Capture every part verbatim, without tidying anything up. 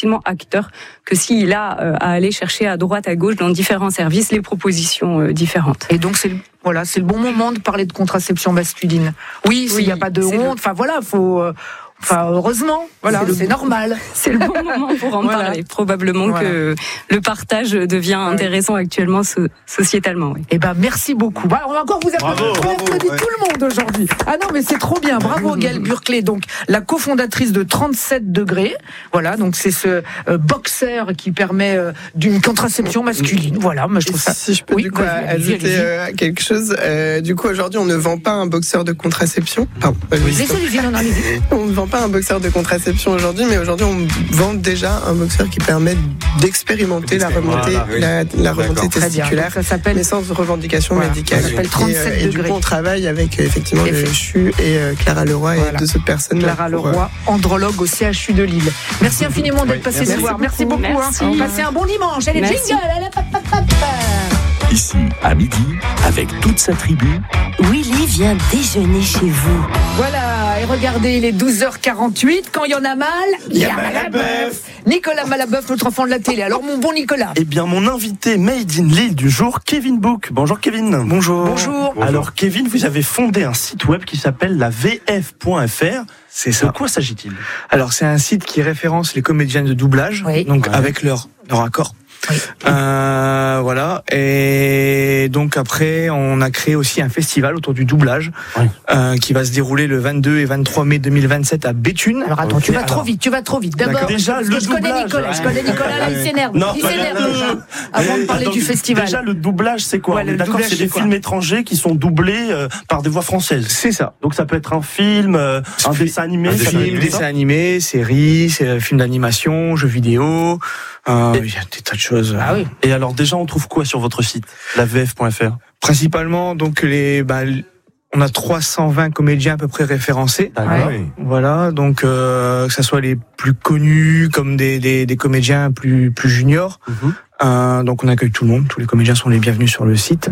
facilement acteur que s'il a euh, à aller chercher à droite, à gauche, dans différents services, les propositions euh, différentes. Et donc, c'est le, voilà, c'est le bon moment de parler de contraception masculine. Oui, s'il Oui, n'y a pas de honte, le... enfin voilà, faut... Euh, Enfin, heureusement, voilà, c'est, c'est normal. C'est le bon moment pour en voilà. parler. Probablement voilà. que le partage devient ouais. intéressant actuellement so- sociétalement. Oui. Eh ben, merci beaucoup. Bah, on va encore vous applaudir. On applaudit ouais. tout le monde aujourd'hui. Ah non, mais c'est trop bien. Bravo, Gaëlle Burclay, donc la cofondatrice de trente-sept degrés. Voilà, donc c'est ce euh, boxeur qui permet euh, d'une contraception masculine. Voilà, moi je trouve ça. Si je peux oui, du coup ajouter euh, quelque chose. Euh, du coup, aujourd'hui, on ne vend pas un boxeur de contraception. Pardon. Oui, allez-y, non, non, allez-y. On ne vend pas un boxeur de contraception aujourd'hui, mais aujourd'hui on vend déjà un boxeur qui permet d'expérimenter la remontée, voilà, oui. la, la remontée testiculaire, ça s'appelle mais sans revendication voilà, médicale. Ça s'appelle trente-sept et, euh, et du coup on travaille avec effectivement le C H U et euh, Clara Leroy voilà. et deux autres personnes. Clara pour, Leroy, euh... andrologue au C H U de Lille. Merci infiniment d'être oui, passé ce soir. Merci beaucoup. Merci. Hein. Passez un bon dimanche. Allez, jingle. Allez, pap, pap, pap. Ici, à midi, avec toute sa tribu, Willy vient déjeuner chez vous. Voilà, et regardez, il est douze heures quarante-huit. Quand il y en a mal, il y a mal à bœuf. Nicolas Malabeuf, notre enfant de la télé. Alors, mon bon Nicolas. Eh bien, mon invité Made in Lille du jour, Kevin Book. Bonjour, Kevin. Bonjour. Bonjour. Alors, Kevin, vous avez fondé un site web qui s'appelle la V F point F R. C'est ça. De quoi s'agit-il ? Alors, c'est un site qui référence les comédiens de doublage, oui. donc ouais. avec leur, leur accord. Oui. Euh, voilà. Et donc après, on a créé aussi un festival autour du doublage oui. euh, qui va se dérouler le vingt-deux et vingt-trois mai deux mille vingt-sept à Béthune. Alors attends, okay. tu vas trop vite, tu vas trop vite. D'abord, déjà parce le que je doublage. connais Nicolas, je connais Nicolas, là, il s'énerve. Non, il s'énerve déjà. Avant de parler donc, du festival. Déjà, le doublage, c'est quoi ? Ouais, D'accord, doublage, c'est des quoi films étrangers qui sont doublés euh, par des voix françaises. C'est ça. Donc ça peut être un film, euh, un Fi- dessin animé, un film, dessin animé, série, c'est film d'animation, jeux vidéo. Euh, il y a des tas de choses. Ah oui. Et alors déjà, on trouve quoi sur votre site, la V F point F R ? Principalement, donc les, bah, on a trois cent vingt comédiens à peu près référencés. D'accord. Ouais. Voilà, donc euh, que ça soit les plus connus comme des des, des comédiens plus plus juniors. Mm-hmm. Euh, donc on accueille tout le monde, tous les comédiens sont les bienvenus sur le site.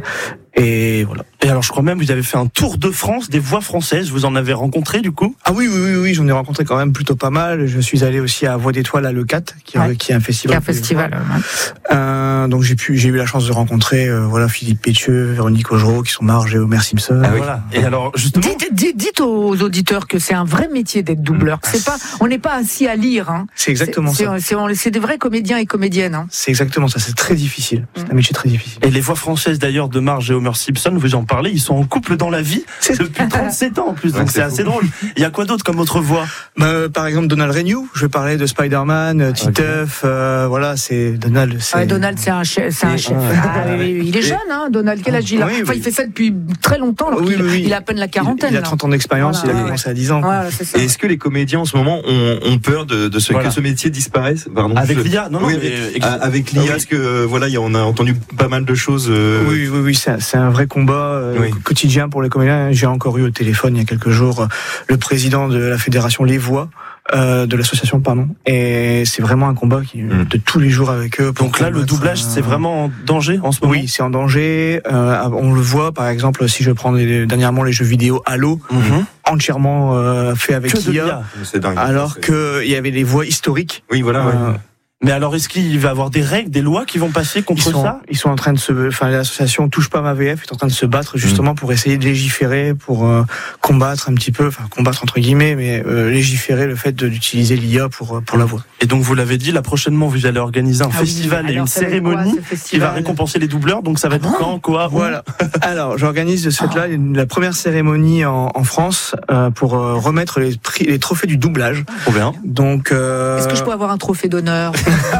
Et voilà. Et alors, je crois même que vous avez fait un tour de France des voix françaises. Vous en avez rencontré, du coup ? Ah oui, oui, oui, oui, j'en ai rencontré quand même plutôt pas mal. Je suis allé aussi à Voix d'étoiles à Le Cat, qui, ouais. qui est un festival. Qui est un festival. Ouais. Euh, donc j'ai pu, j'ai eu la chance de rencontrer, euh, voilà, Philippe Pétieux, Véronique Augereau, qui sont Marge et Homer Simpson. Ah oui. Voilà. Et alors, justement. Dites, dites, dites aux auditeurs que c'est un vrai métier d'être doubleur. C'est pas, on n'est pas assis à lire, hein. C'est exactement c'est, ça. C'est, c'est, c'est des vrais comédiens et comédiennes, hein. C'est exactement ça. C'est très difficile. C'est un métier très difficile. Et les voix françaises, d'ailleurs, de Marge et Homer Simpson, vous en parlez, ils sont en couple dans la vie c'est... depuis trente-sept ans en plus, donc ouais, c'est, c'est assez drôle. Il y a quoi d'autre comme autre voix ? bah, Par exemple, Donald Renew, je vais parler de Spider-Man, Titeuf, okay. euh, voilà, c'est Donald. C'est... Ouais, Donald, c'est un chef. C'est un chef. Ah, ah, oui. Il est jeune, hein, Donald, quel âge il a ? Oui, enfin, oui. Il fait ça depuis très longtemps, alors oui, il, oui. il a à peine la quarantaine. Il, il a trente ans d'expérience, voilà. Il a commencé à dix ans. Voilà, c'est ça. Et est-ce que les comédiens en ce moment ont, ont peur de, de ce, voilà. que ce métier disparaisse ? Pardon, avec je... l'I A, non, non, oui, mais... avec, avec l'I A, parce que voilà, on a entendu pas mal de choses. Euh... Oui, oui, oui, c'est, c'est un vrai combat euh, oui. quotidien pour les comédiens. J'ai encore eu au téléphone il y a quelques jours le président de la fédération Les Voix. Euh, de l'association, pardon. Et c'est vraiment un combat qui mmh. de tous les jours avec eux. Donc là, le doublage, euh... c'est vraiment en danger en ce moment. Oui, c'est en danger. Euh, on le voit, par exemple, si je prends les, dernièrement les jeux vidéo Halo, mmh. entièrement euh, fait avec I A, c'est dingue, alors que il y avait les voix historiques. Oui, voilà. Euh, ouais. Mais alors, est-ce qu'il va y avoir des règles, des lois qui vont passer contre ils sont, ça ? Ils sont en train de se, enfin, l'association Touche pas ma V F est en train de se battre justement mmh. pour essayer de légiférer, pour euh, combattre un petit peu, enfin combattre entre guillemets, mais euh, légiférer le fait de, d'utiliser l'I A pour pour la voix. Et donc vous l'avez dit, là prochainement vous allez organiser un ah festival oui, et une cérémonie quoi, qui va récompenser les doubleurs. Donc ça va être ah quand, quoi ? Voilà. Alors j'organise de ce fait-là la première cérémonie en, en France euh, pour euh, remettre les, prix, les trophées du doublage. Trop bien. Donc. Euh... Est-ce que je peux avoir un trophée d'honneur ?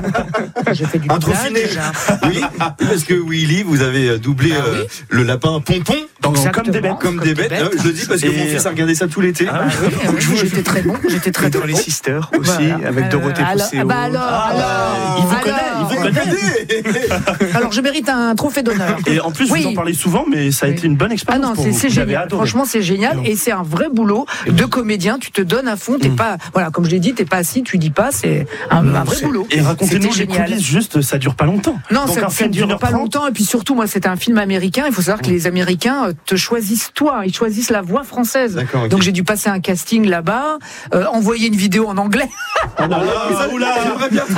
J'ai fait du un trophée déjà. Oui, parce que Willy, vous avez doublé ah, euh, oui. le lapin Pompon. Donc, comme des bêtes. Comme, comme des bêtes. bêtes. Je le dis parce que et... mon fils a regardé ça tout l'été. Ah, oui, oui, oui, j'étais très bon. J'étais très dans les Sisters aussi, voilà. Avec Dorothée alors, Pousseau. Bah alors, ah, alors, il vous alors, connaît, il vous connaît. Alors, je mérite un trophée d'honneur. Et en plus, oui. vous en parlez souvent, mais ça a oui. été une bonne expérience. Ah non, pour c'est, vous. c'est génial. Franchement, c'est génial. Et c'est un vrai boulot de comédien. Tu te donnes à fond. T'es pas, voilà, comme je l'ai dit, t'es pas assis, tu dis pas. C'est un vrai boulot. Et racontez-nous les coulisses. Juste, ça dure pas longtemps. Non, ça ne dure pas longtemps. Et puis surtout, moi, c'était un film américain. Il faut savoir que les Américains te choisissent toi. Ils choisissent la voix française. Okay. Donc j'ai dû passer un casting là-bas, euh, envoyer une vidéo en anglais. Ah, là, là, là, là, là,